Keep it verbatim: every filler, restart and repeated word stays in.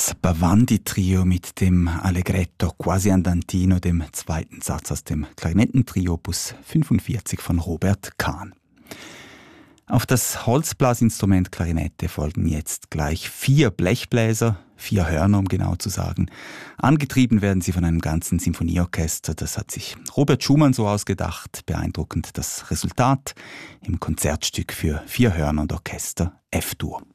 Das Bavandi-Trio mit dem Allegretto quasi andantino, dem zweiten Satz aus dem Klarinettentrio Opus fünfundvierzig von Robert Kahn. Auf das Holzblasinstrument Klarinette folgen jetzt gleich vier Blechbläser, vier Hörner, um genau zu sagen. Angetrieben werden sie von einem ganzen Sinfonieorchester. Das hat sich Robert Schumann so ausgedacht. Beeindruckend das Resultat im Konzertstück für vier Hörner und Orchester F-Dur.